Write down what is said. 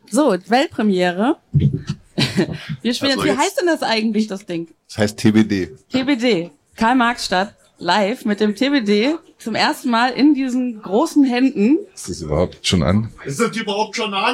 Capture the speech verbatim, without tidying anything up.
So, Weltpremiere. Wir spielen Also jetzt, wie jetzt- heißt denn das eigentlich, das Ding? Das heißt T B D. T B D. Karl-Marx-Stadt live mit dem T B D zum ersten Mal in diesen großen Händen. Ist das überhaupt schon an? Ist das überhaupt schon an?